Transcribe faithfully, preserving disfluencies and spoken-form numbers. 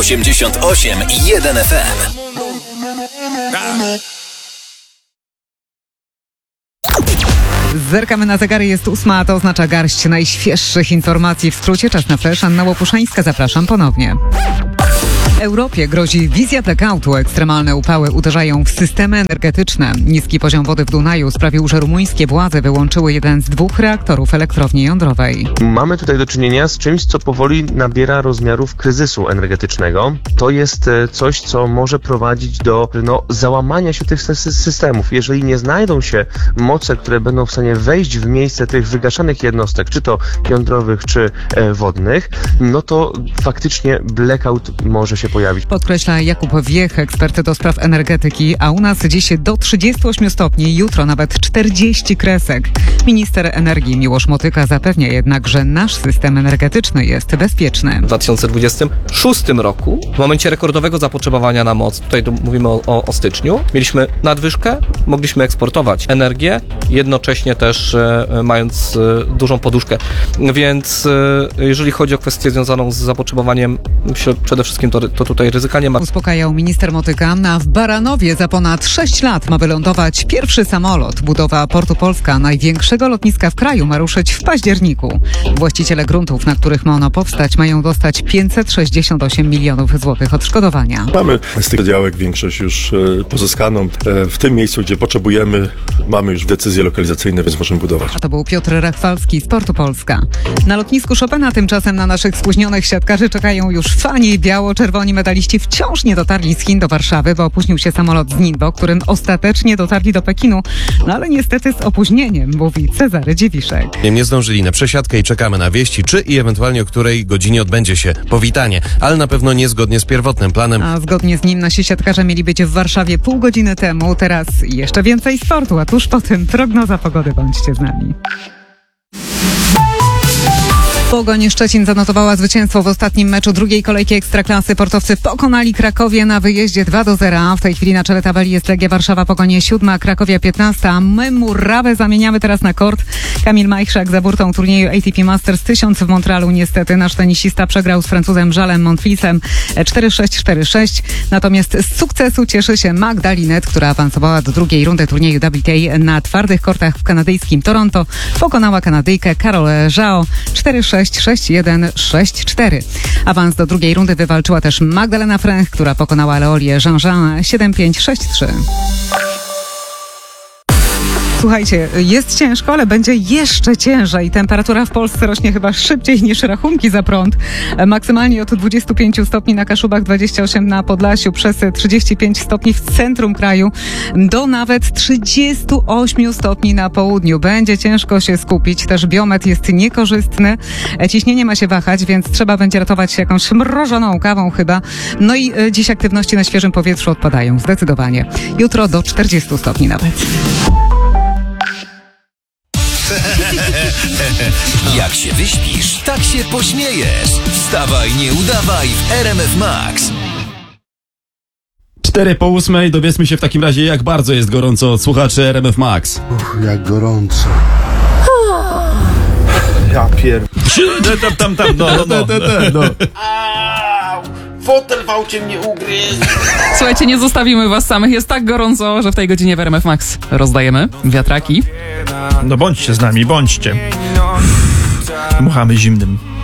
osiemdziesiąt osiem i jeden F M. Zerkamy na zegary, jest ósma, a to oznacza garść najświeższych informacji. W skrócie czas na flash. Anna Łopuszańska, zapraszam ponownie. Europie grozi wizja blackoutu. Ekstremalne upały uderzają w systemy energetyczne. Niski poziom wody w Dunaju sprawił, że rumuńskie władze wyłączyły jeden z dwóch reaktorów elektrowni jądrowej. Mamy tutaj do czynienia z czymś, co powoli nabiera rozmiarów kryzysu energetycznego. To jest coś, co może prowadzić do no, załamania się tych systemów. Jeżeli nie znajdą się moce, które będą w stanie wejść w miejsce tych wygaszanych jednostek, czy to jądrowych, czy e, wodnych, no to faktycznie blackout może się pojawić. Podkreśla Jakub Wiech, ekspert do spraw energetyki, a u nas dziś do trzydziestu ośmiu stopni, jutro nawet czterdzieści kresek. Minister energii Miłosz Motyka zapewnia jednak, że nasz system energetyczny jest bezpieczny. W dwa tysiące dwudziestym szóstym roku, w momencie rekordowego zapotrzebowania na moc, tutaj mówimy o, o, o styczniu, mieliśmy nadwyżkę, mogliśmy eksportować energię, jednocześnie też e, mając e, dużą poduszkę. Więc e, jeżeli chodzi o kwestię związaną z zapotrzebowaniem, myślę przede wszystkim to to tutaj ryzyka nie ma. Uspokajał minister Motyka, a w Baranowie za ponad sześć lat ma wylądować pierwszy samolot. Budowa Portu Polska, największego lotniska w kraju, ma ruszyć w październiku. Właściciele gruntów, na których ma ono powstać, mają dostać pięćset sześćdziesiąt osiem milionów złotych odszkodowania. Mamy z tych działek większość już e, pozyskaną. E, w tym miejscu, gdzie potrzebujemy, mamy już decyzje lokalizacyjne, więc możemy budować. A to był Piotr Rachwalski z Portu Polska. Na lotnisku Chopina tymczasem na naszych spóźnionych siatkarzy czekają już fani. Biało-czerwoni medaliści wciąż nie dotarli z Chin do Warszawy, bo opóźnił się samolot z Ningbo, którym ostatecznie dotarli do Pekinu. No ale niestety z opóźnieniem, mówi Cezary Dziewiszek. Nie zdążyli na przesiadkę i czekamy na wieści, czy i ewentualnie o której godzinie odbędzie się powitanie, ale na pewno niezgodnie z pierwotnym planem. A zgodnie z nim nasi siatkarze mieli być w Warszawie pół godziny temu, teraz jeszcze więcej sportu, a tuż po tym prognoza pogody, bądźcie z nami. Pogoń Szczecin zanotowała zwycięstwo w ostatnim meczu drugiej kolejki Ekstraklasy. Portowcy pokonali Krakowię na wyjeździe dwa do zera. W tej chwili na czele tabeli jest Legia Warszawa, Pogoń siódma, Krakowia piętnasta. My Murawę zamieniamy teraz na kort. Kamil Majchrzak za burtą turnieju A T P Masters tysiąc w Montrealu. Niestety nasz tenisista przegrał z Francuzem Żalem Monfilsem cztery sześć cztery sześć. Natomiast z sukcesu cieszy się Magda Linette, która awansowała do drugiej rundy turnieju W T A na twardych kortach w kanadyjskim Toronto. Pokonała Kanadyjkę Carole Zhao cztery sześć sześć jeden sześć cztery. Awans do drugiej rundy wywalczyła też Magdalena Fręch, która pokonała Leolię Jean-Jean siedem pięć sześć trzy. Słuchajcie, jest ciężko, ale będzie jeszcze ciężej. Temperatura w Polsce rośnie chyba szybciej niż rachunki za prąd. Maksymalnie od dwudziestu pięciu stopni na Kaszubach, dwadzieścia osiem na Podlasiu, przez trzydzieści pięć stopni w centrum kraju, do nawet trzydziestu ośmiu stopni na południu. Będzie ciężko się skupić. Też biometr jest niekorzystny. Ciśnienie ma się wahać, więc trzeba będzie ratować się jakąś mrożoną kawą chyba. No i dziś aktywności na świeżym powietrzu odpadają zdecydowanie. Jutro do czterdziestu stopni nawet. Jak się wyśpisz, tak się pośmiejesz. Wstawaj, nie udawaj w R M F Max. Cztery po ósmej, dowiedzmy się w takim razie, jak bardzo jest gorąco od słuchaczy R M F Max. Uff, jak gorąco. Ja pier... Tam, tam, tam, no, no, no. no. Fotel w aucie mnie ugryzł. Słuchajcie, nie zostawimy was samych. Jest tak gorąco, że w tej godzinie w R M F Max rozdajemy wiatraki. No bądźcie z nami, bądźcie. Muchamy zimnym.